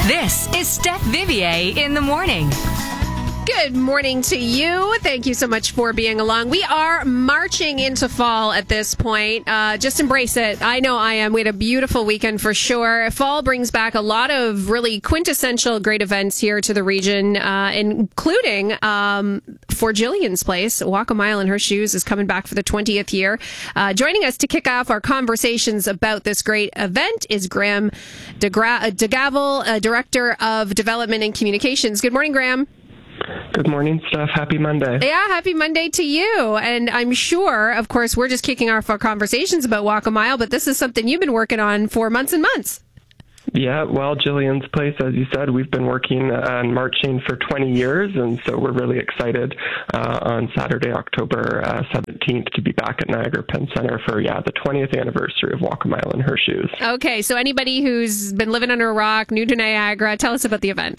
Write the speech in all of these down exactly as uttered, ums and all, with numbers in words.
This is Steph Vivier in the morning. Good morning to you. Thank you so much for being along. We are marching into fall at this point. Uh, just embrace it. I know I am. We had a beautiful weekend for sure. Fall brings back a lot of really quintessential great events here to the region, uh, including um, for Jillian's Place. Walk a Mile in Her Shoes is coming back for the twentieth year. Uh, joining us to kick off our conversations about this great event is Graham DeGra- DeGavel, uh, Director of Development and Communications. Good morning, Graham. Good morning, Steph. Happy Monday. Yeah, happy Monday to you. And I'm sure, of course, we're just kicking off our conversations about Walk a Mile, but this is something you've been working on for months and months. Yeah, well, Jillian's Place, as you said, we've been working on marching for twenty years, and so we're really excited uh, on Saturday, October uh, seventeenth, to be back at Niagara Penn Centre for, yeah, the twentieth anniversary of Walk a Mile in Her Shoes. Okay, so anybody who's been living under a rock, new to Niagara, tell us about the event.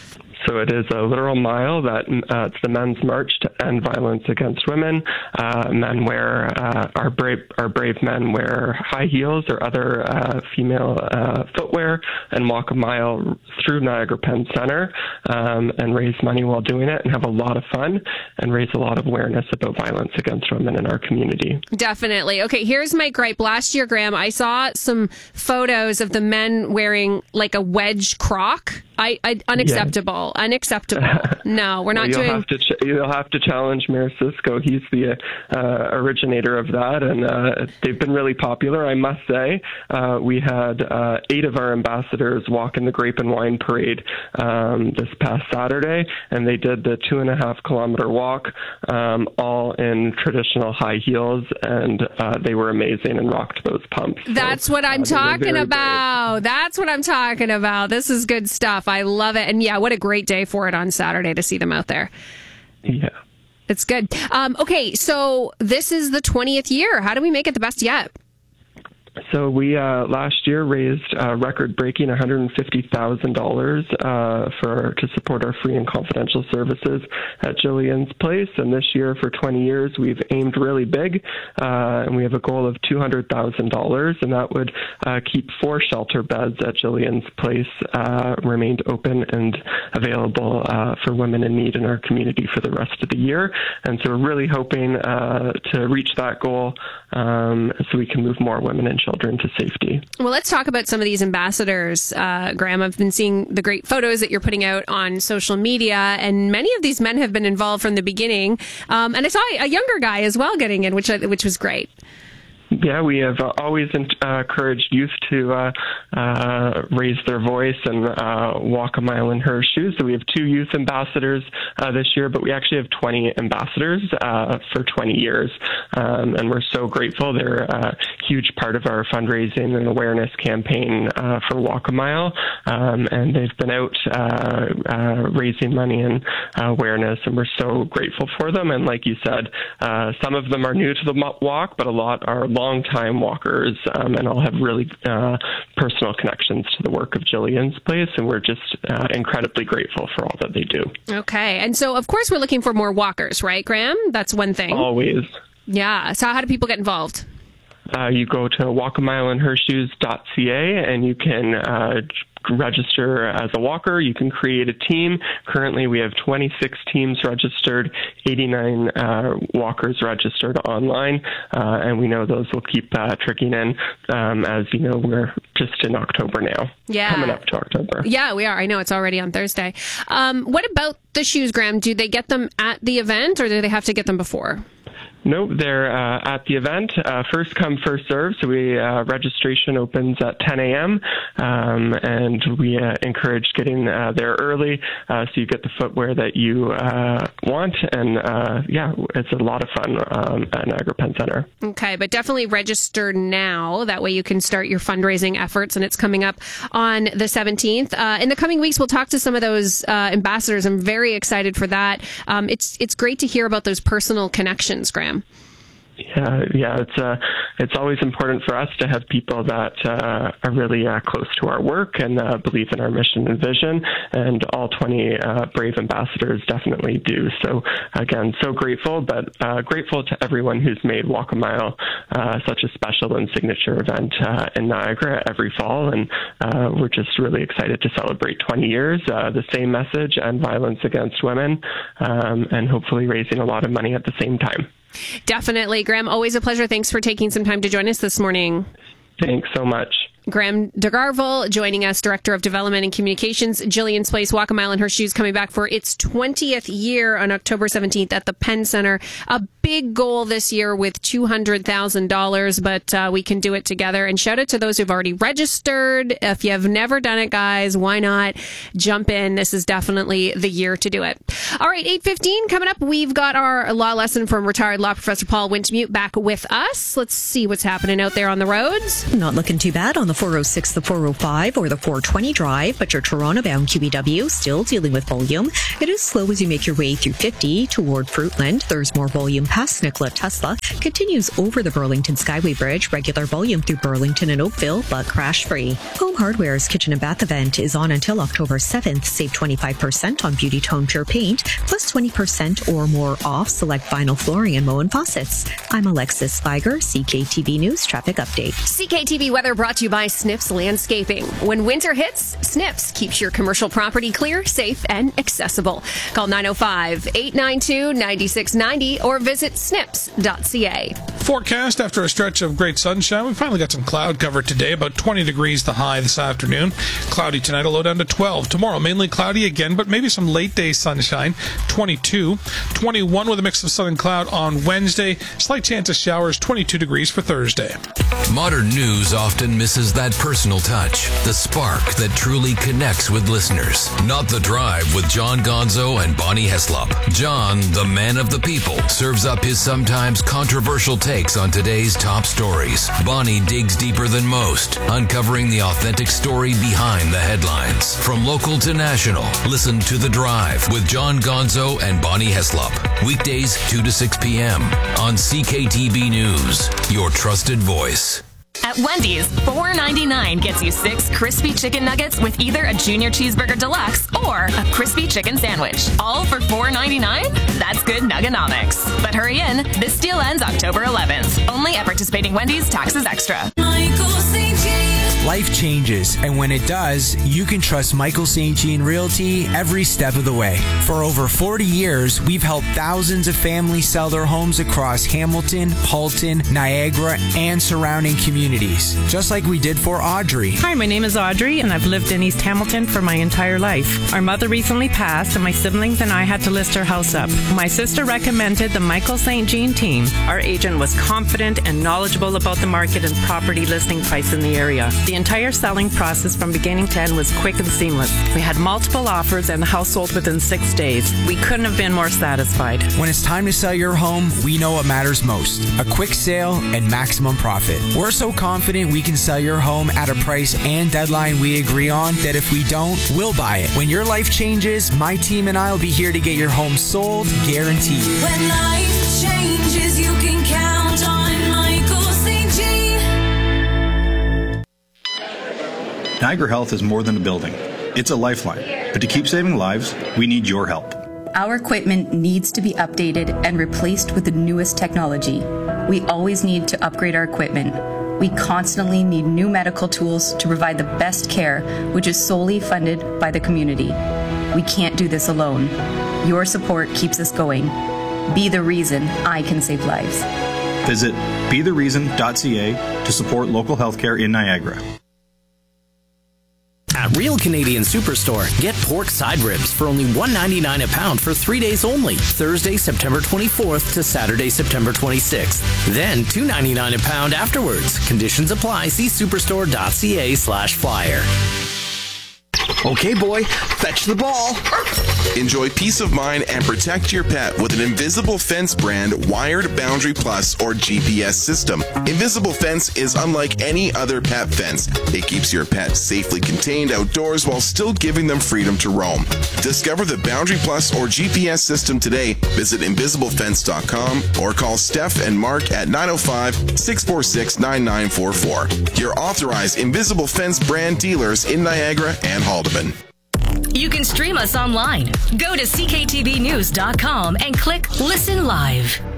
So it is a literal mile that uh, it's the men's march to end violence against women. Uh, men wear uh, our brave our brave men wear high heels or other uh, female uh, footwear and walk a mile through Niagara Penn Centre um, and raise money while doing it and have a lot of fun and raise a lot of awareness about violence against women in our community. Definitely. Okay, here's my gripe. Last year, Graham, I saw some photos of the men wearing like a wedge croc. I, I unacceptable. Yeah. Unacceptable. No, we're not well, you'll doing. Have to ch- you'll have to challenge Mayor Cisco. He's the uh, originator of that, and uh, they've been really popular. I must say, uh, we had uh, eight of our ambassadors walk in the Grape and Wine Parade um, this past Saturday, and they did the two and a half kilometer walk, um, all in traditional high heels, and uh, they were amazing and rocked those pumps. That's so, what I'm uh, talking about. Brave. That's what I'm talking about. This is good stuff. I love it. And yeah, what a great day for it on Saturday to see them out there. Yeah. It's good. Um, okay, so this is the twentieth year. How do we make it the best yet? So we uh, last year raised a record-breaking one hundred fifty thousand dollars uh, for to support our free and confidential services at Jillian's Place. And this year, for twenty years, we've aimed really big, uh, and we have a goal of two hundred thousand dollars, and that would uh, keep four shelter beds at Jillian's Place uh, remained open and available uh, for women in need in our community for the rest of the year. And so we're really hoping uh, to reach that goal um, so we can move more women and children to safety. Well, let's talk about some of these ambassadors, uh, Graham. I've been seeing the great photos that you're putting out on social media, and many of these men have been involved from the beginning. Um, and I saw a younger guy as well getting in, which I, which was great. Yeah, we have uh, always uh, encouraged youth to uh, uh, raise their voice and uh, walk a mile in her shoes. So we have two youth ambassadors uh, this year, but we actually have twenty ambassadors uh, for twenty years. Um, and we're so grateful. They're a huge part of our fundraising and awareness campaign uh, for Walk a Mile. Um, and they've been out uh, uh, raising money and uh, awareness, and we're so grateful for them. And like you said, uh, some of them are new to the walk, but a lot are long-time walkers, um, and all have really uh, personal connections to the work of Jillian's Place, and we're just uh, incredibly grateful for all that they do. Okay, and so of course we're looking for more walkers, right, Graham? That's one thing. Always. Yeah, so how do people get involved? Uh, you go to walk a mile in her shoes dot c a and you can uh, register as a walker. You can create a team. Currently, we have twenty-six teams registered, eighty-nine uh, walkers registered online, uh, and we know those will keep uh, trickling in. Um, as you know, we're just in October now. Yeah. Coming up to October. Yeah, we are. I know it's already on Thursday. Um, what about the shoes, Graham? Do they get them at the event, or do they have to get them before? Nope, they're uh, at the event. Uh, first come, first serve. So we uh, registration opens at ten a.m. Um, and we uh, encourage getting uh, there early uh, so you get the footwear that you uh, want. And uh, yeah, it's a lot of fun um, at Niagara Penn Centre. Okay, but definitely register now. That way you can start your fundraising efforts, and it's coming up on the seventeenth. Uh, in the coming weeks, we'll talk to some of those uh, ambassadors. I'm very excited for that. Um, it's it's great to hear about those personal connections, Graham. Yeah, yeah, it's uh, it's always important for us to have people that uh, are really uh, close to our work and uh, believe in our mission and vision, and all twenty uh, brave ambassadors definitely do. So again, so grateful, but uh, grateful to everyone who's made Walk a Mile uh, such a special and signature event uh, in Niagara every fall, and uh, we're just really excited to celebrate twenty years, uh, the same message, and violence against women, um, and hopefully raising a lot of money at the same time. Definitely. Graham, always a pleasure. Thanks for taking some time to join us this morning. Thanks so much. Graham DeGarval joining us, Director of Development and Communications. Jillian's Place, Walk a Mile in Her Shoes, coming back for its twentieth year on October seventeenth at the Penn Center. A big goal this year with two hundred thousand dollars, but uh, we can do it together. And shout out to those who've already registered. If you've never done it, guys, why not jump in? This is definitely the year to do it. All right, eight fifteen coming up. We've got our law lesson from retired law professor Paul Wintemute back with us. Let's see what's happening out there on the roads. Not looking too bad on the four oh six, the four oh five, or the four twenty drive, but your Toronto-bound Q E W still dealing with volume. It is slow as you make your way through fifty toward Fruitland. There's more volume past Nikola Tesla. Continues over the Burlington Skyway Bridge. Regular volume through Burlington and Oakville, but crash-free. Home Hardware's Kitchen and Bath event is on until October seventh. Save twenty-five percent on Beauty Tone Pure Paint, plus twenty percent or more off select vinyl flooring and Moen faucets. I'm Alexis Spiger, C K T V News Traffic Update. C K T V weather brought to you by Snips Landscaping. When winter hits, Snips keeps your commercial property clear, safe, and accessible. Call nine oh five, eight nine two, nine six nine oh or visit snips dot c a. Forecast after a stretch of great sunshine. We finally got some cloud cover today, about twenty degrees the high this afternoon. Cloudy tonight, a low down to twelve. Tomorrow, mainly cloudy again, but maybe some late day sunshine. twenty-two. twenty-one with a mix of southern cloud on Wednesday. Slight chance of showers, twenty-two degrees for Thursday. Modern news often misses that personal touch, the spark that truly connects with listeners. Not The Drive with John Gonzo and Bonnie Heslop. John, the man of the people, serves up his sometimes controversial takes on today's top stories. Bonnie digs deeper than most, uncovering the authentic story behind the headlines. From local to national, listen to The Drive with John Gonzo and Bonnie Heslop. Weekdays two to six p.m. on C K T V News, your trusted voice. At Wendy's, four ninety-nine gets you six crispy chicken nuggets with either a Junior Cheeseburger Deluxe or a crispy chicken sandwich. All for four ninety-nine? That's good nuggonomics. But hurry in, this deal ends October eleventh. Only at participating Wendy's, taxes extra. Michael Saint Jean. Life changes, and when it does, you can trust Michael Saint Jean Realty every step of the way. For over forty years, we've helped thousands of families sell their homes across Hamilton, Halton, Niagara, and surrounding communities, just like we did for Audrey. Hi, my name is Audrey, and I've lived in East Hamilton for my entire life. Our mother recently passed, and my siblings and I had to list her house up. My sister recommended the Michael Saint Jean team. Our agent was confident and knowledgeable about the market and property listing price in the area. The entire selling process from beginning to end was quick and seamless. We had multiple offers, and the house sold within six days. We couldn't have been more satisfied. When it's time to sell your home, we know what matters most: a quick sale and maximum profit. We're so confident we can sell your home at a price and deadline we agree on that if we don't, we'll buy it. When your life changes, my team and I will be here to get your home sold, guaranteed. When life changes, you can count on Michael Saint Jean. Niagara Health is more than a building. It's a lifeline. But to keep saving lives, we need your help. Our equipment needs to be updated and replaced with the newest technology. We always need to upgrade our equipment. We constantly need new medical tools to provide the best care, which is solely funded by the community. We can't do this alone. Your support keeps us going. Be the reason I can save lives. Visit be the reason dot c a to support local healthcare in Niagara. At Real Canadian Superstore, get pork side ribs for only one ninety-nine a pound for three days only, Thursday, September twenty-fourth to Saturday, September twenty-sixth. Then two ninety-nine a pound afterwards. Conditions apply. See superstore dot c a slash flyer. Okay, boy, fetch the ball. Enjoy peace of mind and protect your pet with an Invisible Fence brand wired Boundary Plus or G P S system. Invisible Fence is unlike any other pet fence. It keeps your pet safely contained outdoors while still giving them freedom to roam. Discover the Boundary Plus or G P S system today. Visit invisible fence dot com or call Steph and Mark at nine oh five, six four six, nine nine four four. Your authorized Invisible Fence brand dealers in Niagara and Haldeman. You can stream us online. Go to c k t v news dot com and click Listen Live.